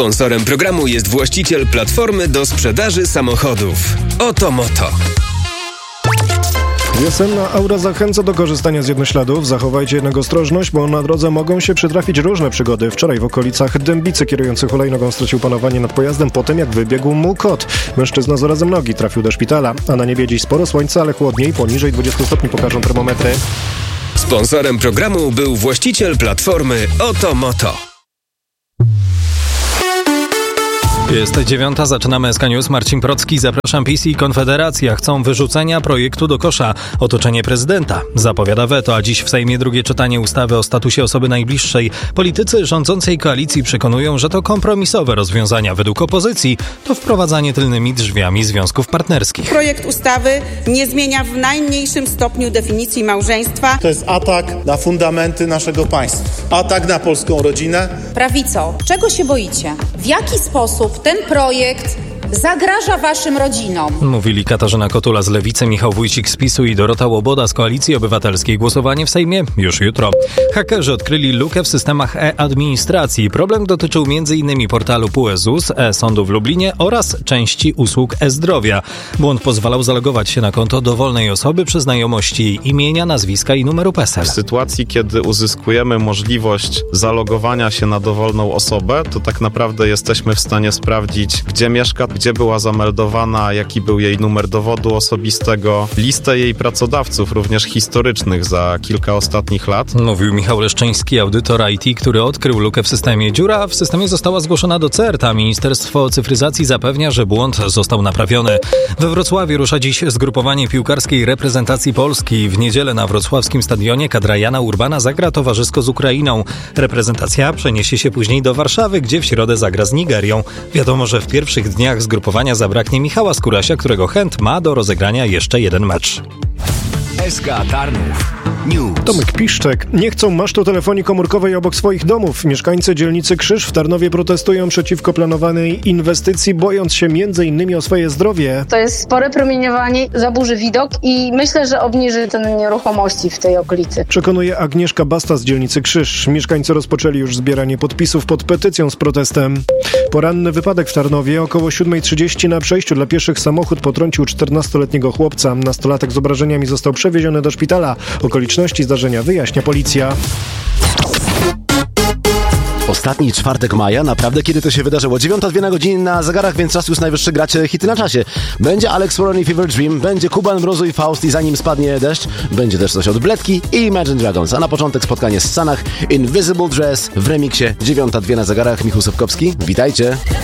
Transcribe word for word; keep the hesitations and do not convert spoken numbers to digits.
Sponsorem programu jest właściciel platformy do sprzedaży samochodów Oto Moto. Wiosenna aura zachęca do korzystania z jednośladów. Zachowajcie jednak ostrożność, bo na drodze mogą się przytrafić różne przygody. Wczoraj w okolicach Dębicy kierujący hulajnogą stracił panowanie nad pojazdem po tym, jak wybiegł mu kot. Mężczyzna z urazem nogi trafił do szpitala, a na niebie dziś sporo słońca, ale chłodniej, poniżej dwudziestu stopni pokażą termometry. Sponsorem programu był właściciel platformy Oto Moto. Jest dziewiąta, zaczynamy S K News. Marcin Procki, zapraszam. PiS i Konfederacja chcą wyrzucenia projektu do kosza. Otoczenie prezydenta zapowiada weto, a dziś w Sejmie drugie czytanie ustawy o statusie osoby najbliższej. Politycy rządzącej koalicji przekonują, że to kompromisowe rozwiązania. Według opozycji to wprowadzanie tylnymi drzwiami związków partnerskich. Projekt ustawy nie zmienia w najmniejszym stopniu definicji małżeństwa. To jest atak na fundamenty naszego państwa. Atak na polską rodzinę. Prawico, czego się boicie? W jaki sposób ten projekt zagraża waszym rodzinom? Mówili Katarzyna Kotula z Lewicy, Michał Wójcik z PiSu i Dorota Łoboda z Koalicji Obywatelskiej. Głosowanie w Sejmie już jutro. Hakerzy odkryli lukę w systemach e-administracji. Problem dotyczył m.in. portalu P U E ZUS, e-sądu w Lublinie oraz części usług e-zdrowia. Błąd pozwalał zalogować się na konto dowolnej osoby przy znajomości jej imienia, nazwiska i numeru P E S E L. W sytuacji, kiedy uzyskujemy możliwość zalogowania się na dowolną osobę, to tak naprawdę jesteśmy w stanie sprawdzić, gdzie mieszka, gdzie była zameldowana, jaki był jej numer dowodu osobistego, listę jej pracodawców, również historycznych za kilka ostatnich lat. Mówił Michał Leszczyński, audytor I T, który odkrył lukę w systemie. Dziura w systemie została zgłoszona do C E R T, a Ministerstwo Cyfryzacji zapewnia, że błąd został naprawiony. We Wrocławiu rusza dziś zgrupowanie piłkarskiej reprezentacji Polski. W niedzielę na wrocławskim stadionie kadra Jana Urbana zagra towarzysko z Ukrainą. Reprezentacja przeniesie się później do Warszawy, gdzie w środę zagra z Nigerią. Wiadomo, że w pierwszych dniach zgrupowania zabraknie Michała Skórasia, którego chęt ma do rozegrania jeszcze jeden mecz. S K Tarnów News. Tomek Piszczek. Nie chcą masztu telefonii komórkowej obok swoich domów. Mieszkańcy dzielnicy Krzyż w Tarnowie protestują przeciwko planowanej inwestycji, bojąc się między innymi o swoje zdrowie. To jest spore promieniowanie, zaburzy widok i myślę, że obniży ten nieruchomości w tej okolicy. Przekonuje Agnieszka Basta z dzielnicy Krzyż. Mieszkańcy rozpoczęli już zbieranie podpisów pod petycją z protestem. Poranny wypadek w Tarnowie. Około siódma trzydzieści na przejściu dla pieszych samochód potrącił czternastoletniego chłopca. Nastolatek z obrażeniami został przewieziony do szpitala. Okoliczności zdarzenia wyjaśnia policja. Ostatni czwartek maja, naprawdę kiedy to się wydarzyło? dziewiąta dwie na godzinie na zegarach, więc czas już najwyższy grać hity na czasie. Będzie Alex Warren i Fever Dream, będzie Kuban, Mrozu i Faust i Zanim spadnie deszcz, będzie też coś od Bledki i Imagine Dragons, a na początek spotkanie z Sanach, Invisible Dress w remiksie dziewiąta dwie na zegarach. Michał Sobkowski, witajcie.